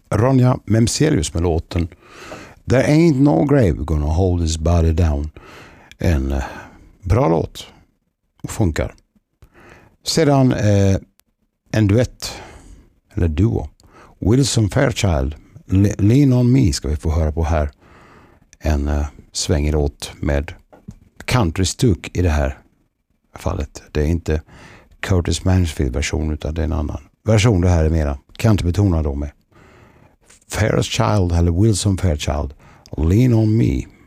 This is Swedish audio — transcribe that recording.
Ronja Memselius med låten There Ain't No Grave Gonna Hold His Body Down. En bra låt och funkar. Sedan en duett eller duo. Wilson Fairchild, Lean On Me ska vi få höra på här. En svängig låt med country-stuk i det här fallet. Det är inte Curtis Mansfield-version utan det är en annan version. Det här är mera country-betonad då med Fairchild eller Wilson Fairchild, Lean On Me.